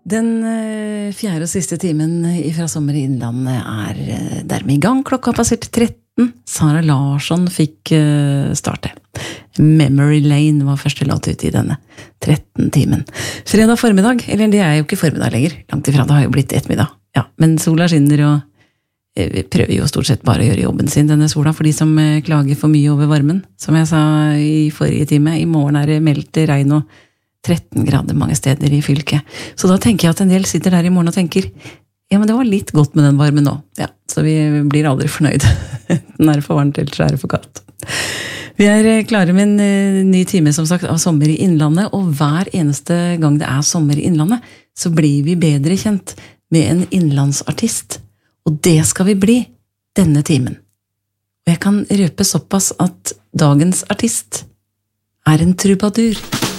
Den fjerde og siste timen fra Sommer i Innlandet dermed i gang. Klokka passerte 13. Sara Larsson fikk starte. Memory Lane var første låt ut i denne 13-timen. Fredag formiddag, eller det jo ikke formiddag lenger. Langt ifra, det har jo blitt ettermiddag. Ja, men sola skinner og prøver jo stort sett bare å gjøre jobben sin denne sola, for de som klager for mye over varmen. Som jeg sa i forrige time, i morgen det meldt regn og 13 grader mange steder i fylket. Så da tenker jeg at en del sitter der i morgen og tenker, ja, men det var litt godt med den varmen nå. Ja, så vi blir aldri fornøyd. Den for varmt, eller så for kaldt. Vi klare med en ny time, som sagt, av Sommer i Innlandet, og hver eneste gang det Sommer i Innlandet, så blir vi bedre kjent med en innlandsartist. Og det skal vi bli denne timen. Og jeg kan røpe såpass at dagens artist en trubadur.